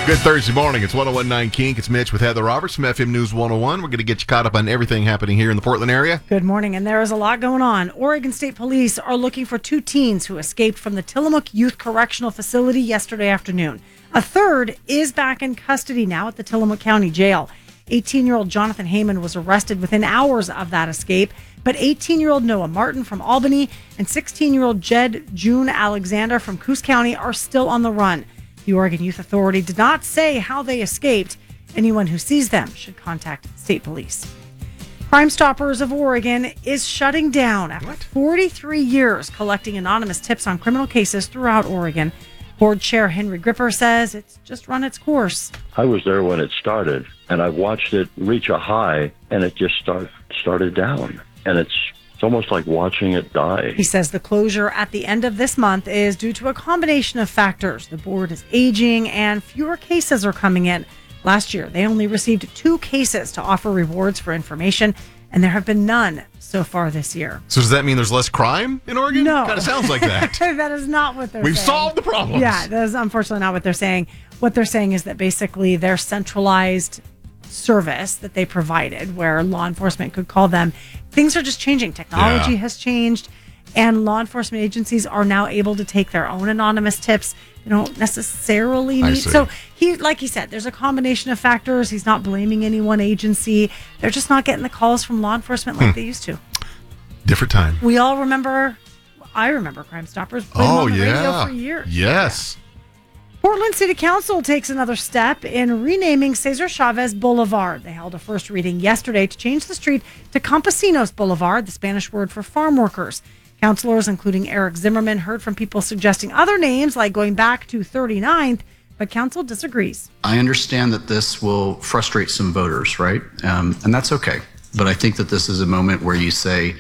Good Thursday morning. It's 101.9 Kink. It's Mitch with Heather Roberts from FM News 101. We're going to get you caught up on everything happening here in the Portland area. Good morning, and there is a lot going on. Oregon State Police are looking for 2 teens who escaped from the Tillamook Youth Correctional Facility yesterday afternoon. A third is back in custody now at the Tillamook County Jail. 18-year-old Jonathan Heyman was arrested within hours of that escape, but 18-year-old Noah Martin from Albany and 16-year-old Jed June Alexander from Coos County are still on the run. The Oregon Youth Authority did not say how they escaped. Anyone who sees them should contact state police. Crime Stoppers of Oregon is shutting down after 43 years collecting anonymous tips on criminal cases throughout Oregon. Board Chair Henry Gripper says it's just run its course. I was there when it started, and I've watched it reach a high, and it just started down. And it's almost like watching it die. He says the closure at the end of this month is due to a combination of factors. The board is aging and fewer cases are coming in. Last year, they only received 2 cases to offer rewards for information, and there have been none so far this year. So does that mean there's less crime in Oregon? No. Kind of sounds like that. That is not what they're We've saying. solved the problems. Yeah, that is unfortunately not what they're saying. What they're saying is that basically their centralized service that they provided where law enforcement could call them, things are just changing. Technology has changed, and law enforcement agencies are now able to take their own anonymous tips. They don't necessarily need. So like he said, there's a combination of factors. He's not blaming any one agency. They're just not getting the calls from law enforcement like they used to. Different time. We all remember, I remember Crime Stoppers playing on the radio for years. Yes. Portland City Council takes another step in renaming Cesar Chavez Boulevard. They held a first reading yesterday to change the street to Campesinos Boulevard, the Spanish word for farm workers. Councilors, including Eric Zimmerman, heard from people suggesting other names like going back to 39th, but council disagrees. I understand that this will frustrate some voters, right? And that's okay. But I think that this is a moment where you say,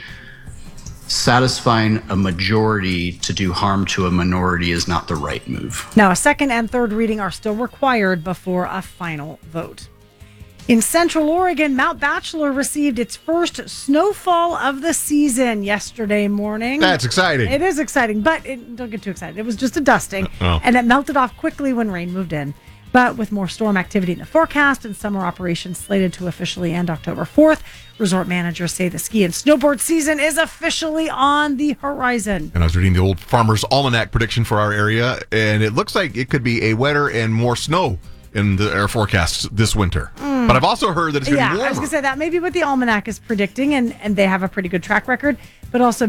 satisfying a majority to do harm to a minority is not the right move. Now, a second and third reading are still required before a final vote. In Central Oregon, Mount Bachelor received its first snowfall of the season yesterday morning. That's exciting. It is exciting, but don't get too excited. It was just a dusting, and it melted off quickly when rain moved in. But with more storm activity in the forecast and summer operations slated to officially end October 4th, resort managers say the ski and snowboard season is officially on the horizon. And I was reading the old Farmer's Almanac prediction for our area, and it looks like it could be a wetter and more snow in our forecasts this winter. But I've also heard that it's going to be warmer. I was going to say that maybe what the Almanac is predicting, and they have a pretty good track record, but also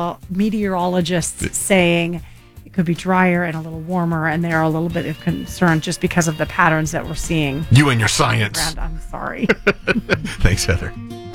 meteorologists saying it could be drier and a little warmer, and they are a little bit of concern just because of the patterns that we're seeing. You and your science. I'm sorry. Thanks, Heather.